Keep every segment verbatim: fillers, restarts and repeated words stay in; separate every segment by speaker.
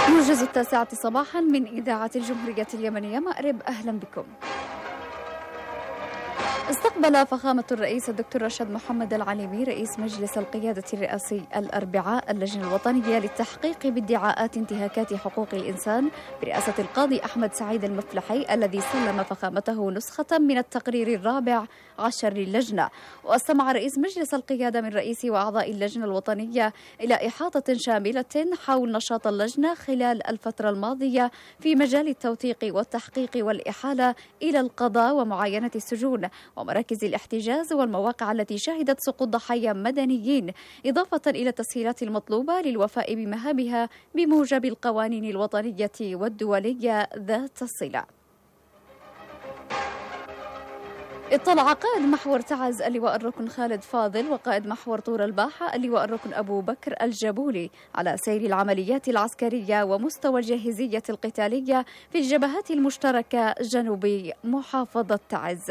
Speaker 1: موجز التاسعة صباحا من إذاعة الجمهورية اليمنية مأرب، أهلا بكم. استقبل فخامة الرئيس الدكتور رشاد محمد العليمي رئيس مجلس القيادة الرئاسي الأربعاء اللجنة الوطنية للتحقيق بادعاءات انتهاكات حقوق الإنسان برئاسة القاضي أحمد سعيد المفلحي، الذي سلم فخامته نسخة من التقرير الرابع عشر للجنة. واستمع رئيس مجلس القيادة من رئيس وأعضاء اللجنة الوطنية إلى إحاطة شاملة حول نشاط اللجنة خلال الفترة الماضية في مجال التوثيق والتحقيق والإحالة إلى القضاء ومعاينة السجون ومراكز الاحتجاز والمواقع التي شهدت سقوط ضحايا مدنيين، إضافة إلى التسهيلات المطلوبة للوفاء بمهامها بموجب القوانين الوطنية والدولية ذات الصلة. اطلع قائد محور تعز اللواء الركن خالد فاضل وقائد محور طور الباحة اللواء الركن أبو بكر الجبولي على سير العمليات العسكرية ومستوى الجاهزية القتالية في الجبهات المشتركة جنوب محافظة تعز.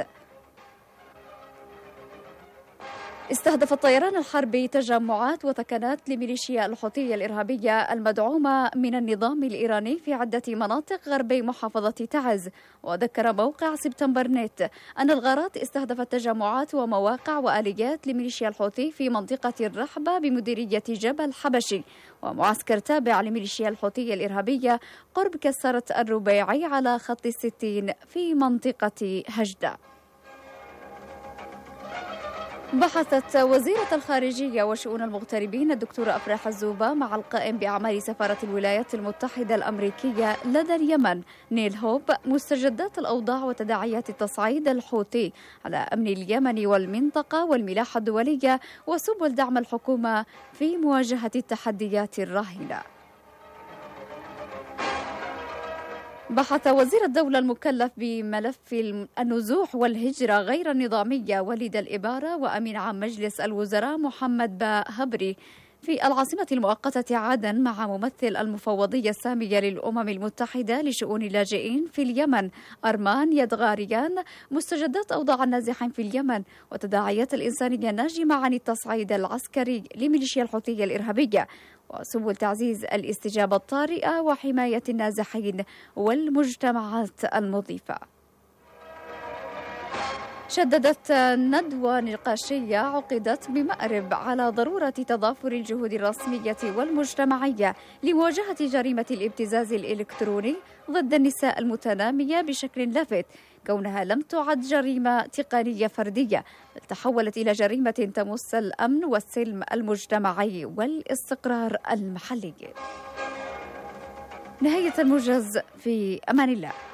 Speaker 1: استهدف الطيران الحربي تجمعات وثكنات لميليشيا الحوثية الإرهابية المدعومة من النظام الإيراني في عدة مناطق غربي محافظة تعز. وذكر موقع سبتمبر نت أن الغارات استهدفت تجمعات ومواقع وآليات لميليشيا الحوثي في منطقة الرحبة بمديرية جبل حبشي ومعسكر تابع لميليشيا الحوثية الإرهابية قرب كسرة الربيعي على خط الستين في منطقة هجدة. بحثت وزيرة الخارجية وشؤون المغتربين الدكتورة أفراح الزوبة مع القائم بأعمال سفارة الولايات المتحدة الأمريكية لدى اليمن نيل هوب مستجدات الأوضاع وتداعيات التصعيد الحوثي على أمن اليمن والمنطقة والملاحة الدولية وسبل دعم الحكومة في مواجهة التحديات الراهنة. بحث وزير الدولة المكلف بملف النزوح والهجرة غير النظامية وليد الإبارة وأمين عام مجلس الوزراء محمد با هبري في العاصمة المؤقتة عدن مع ممثل المفوضية السامية للأمم المتحدة لشؤون اللاجئين في اليمن أرمان يدغاريان مستجدات أوضاع النازحين في اليمن وتداعيات الإنسانية الناجمة عن التصعيد العسكري لميليشيا الحوثية الإرهابية وسبل تعزيز الاستجابة الطارئة وحماية النازحين والمجتمعات المضيفة. شددت ندوة نقاشية عقدت بمأرب على ضرورة تضافر الجهود الرسمية والمجتمعية لمواجهة جريمة الابتزاز الإلكتروني ضد النساء المتنامية بشكل لافت، كونها لم تعد جريمة تقنية فردية بل تحولت إلى جريمة تمس الأمن والسلم المجتمعي والاستقرار المحلي. نهاية الموجز، في أمان الله.